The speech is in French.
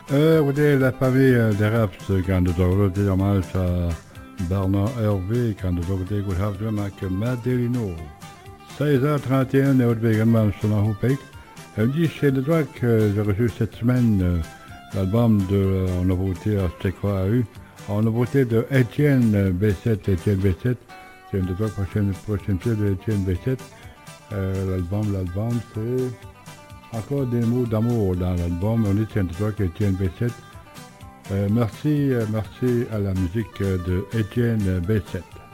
Écoutez, la famille des Raps, quand nous avons été hommage à Bernard Hervé, quand nous avons été écouté avec Madelino. 16h31, et également sur la Houpek. Elle me dit, chez le droit que j'ai reçu cette semaine l'album de On a voté à C'était quoi à eu. On a voté de Étienne B7, Étienne B7. C'est une de toi prochaine pièce de Étienne B7. L'album, c'est encore des mots d'amour dans l'album. On est de toi Étienne B7. Merci à la musique de Étienne B7.